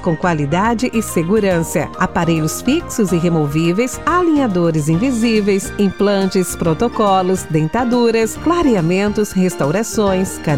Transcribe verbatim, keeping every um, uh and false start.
com qualidade e segurança. Aparelhos fixos e removíveis, alinhadores invisíveis, implantes, protocolos, dentaduras, clareamentos, restaurações,